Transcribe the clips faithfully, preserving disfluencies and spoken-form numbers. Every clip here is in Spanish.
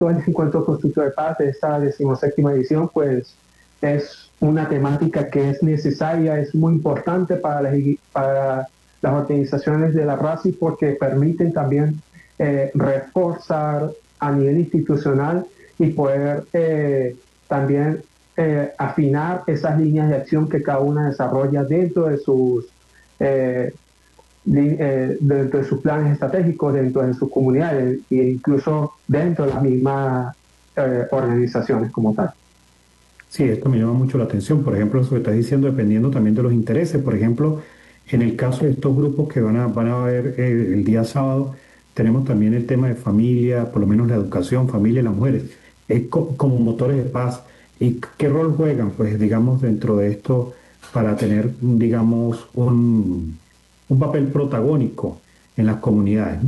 el encuentro constructivo de paz de esta decimoséptima edición, pues es una temática que es necesaria, es muy importante para las, para las organizaciones de la RACI porque permiten también eh, reforzar a nivel institucional y poder eh, también eh, afinar esas líneas de acción que cada una desarrolla dentro de sus eh, eh, dentro de sus planes estratégicos, dentro de sus comunidades e incluso dentro de las mismas eh, organizaciones como tal. Sí, esto me llama mucho la atención. Por ejemplo, eso que estás diciendo, dependiendo también de los intereses. Por ejemplo, en el caso de estos grupos que van a, van a ver eh, el día sábado, tenemos también el tema de familia, por lo menos la educación, familia y las mujeres, es co- como motores de paz. ¿Y qué rol juegan? Pues, digamos, dentro de esto para tener, digamos, un, un papel protagónico en las comunidades, ¿no?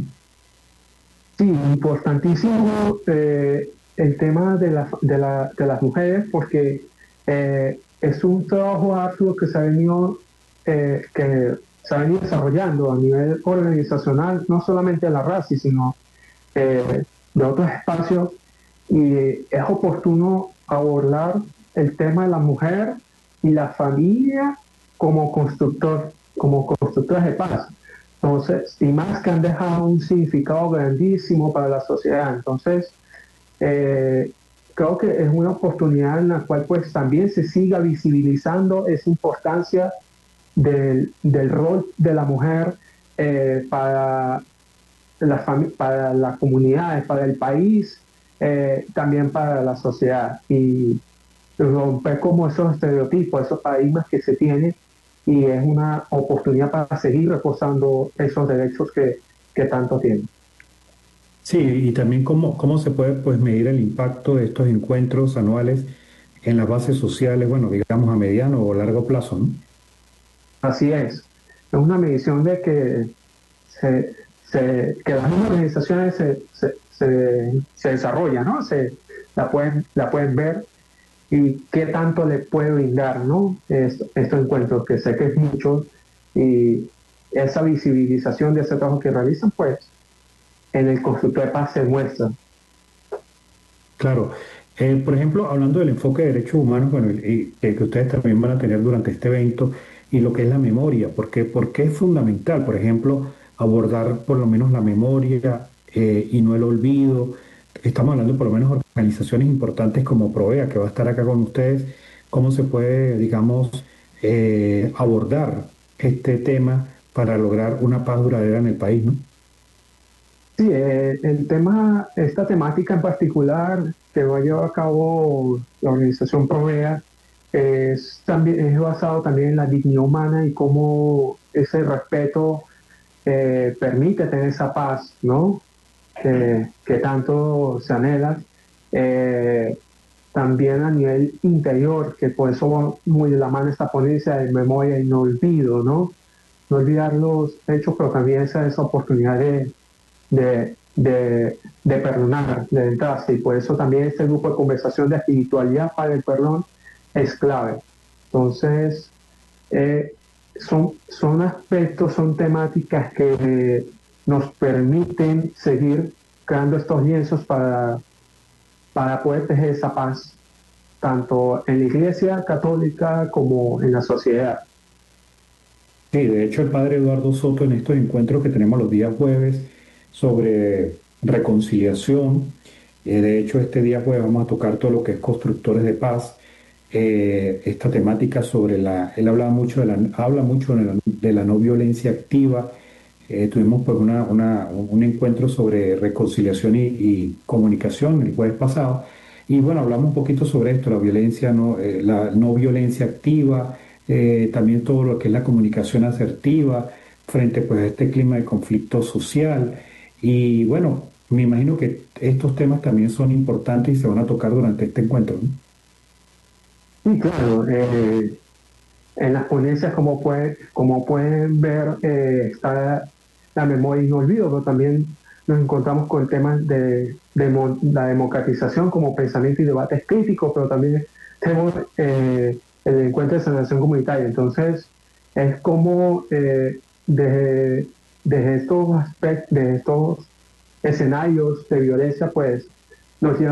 Sí, importantísimo eh, el tema de, la, de, la, de, las mujeres porque eh, es un trabajo arduo que se ha venido, eh, que se ha venido desarrollando a nivel organizacional, no solamente de la RACI, sino eh, de otros espacios, y es oportuno abordar el tema de la mujer y la familia como constructor, como constructores de paz. Entonces, y más que han dejado un significado grandísimo para la sociedad. Entonces, eh, creo que es una oportunidad en la cual pues también se siga visibilizando esa importancia del, del rol de la mujer eh, para, la para las comunidades, para el país, eh, también para la sociedad. Y romper como esos estereotipos, esos paradigmas que se tienen y es una oportunidad para seguir reforzando esos derechos que, que tanto tienen. Sí, y también cómo, cómo se puede pues, medir el impacto de estos encuentros anuales en las bases sociales, bueno, digamos a mediano o largo plazo, ¿no? Así es. Es una medición de que, se, se, que las mismas organizaciones se, se, se, se desarrollan, ¿no? Se, la, pueden, la pueden ver y qué tanto le puede brindar, ¿no? Est- estos encuentros, que sé que es mucho, y esa visibilización de ese trabajo que realizan, pues en el constructor de paz se muestra. Claro. Eh, por ejemplo, hablando del enfoque de derechos humanos, bueno, y, y que, que ustedes también van a tener durante este evento, y lo que es la memoria, porque, porque es fundamental, por ejemplo, abordar por lo menos la memoria eh, y no el olvido. Estamos hablando por lo menos de organizaciones importantes como Provea, que va a estar acá con ustedes, cómo se puede, digamos, eh, abordar este tema para lograr una paz duradera en el país, ¿no? Sí, eh, el tema, esta temática en particular que va a llevar a cabo la organización Provea es, también, es basado también en la dignidad humana y cómo ese respeto eh, permite tener esa paz, ¿no? Que, que tanto se anhela. Eh, También a nivel interior, que por eso va muy de la mano esta ponencia de memoria y no olvido, ¿no? No olvidar los hechos, pero también esa, esa oportunidad de, de, de, de perdonar, de entrarse. Y por eso también este grupo de conversación de espiritualidad para el perdón es clave. Entonces, eh, son, son aspectos, son temáticas que eh, nos permiten seguir creando estos lienzos para, para poder tejer esa paz, tanto en la Iglesia católica como en la sociedad. Sí, de hecho el padre Eduardo Soto en estos encuentros que tenemos los días jueves sobre reconciliación, eh, de hecho este día jueves vamos a tocar todo lo que es constructores de paz, eh, esta temática sobre la, él habla mucho de la, habla mucho de la, de la no violencia activa, eh, tuvimos pues una, una- un encuentro sobre reconciliación y, y comunicación el jueves pasado, y bueno, hablamos un poquito sobre esto, la violencia no, eh, la no violencia activa, eh, también todo lo que es la comunicación asertiva frente pues, a este clima de conflicto social. Y bueno, me imagino que estos temas también son importantes y se van a tocar durante este encuentro, ¿no? Y claro, eh, en las ponencias, como, puede, como pueden ver, eh, está la memoria y no olvido, pero también nos encontramos con temas de, de mo- la democratización como pensamiento y debates críticos, pero también tenemos eh, el encuentro de sanación comunitaria. Entonces, es como eh, desde, desde estos aspectos, de estos escenarios de violencia, pues los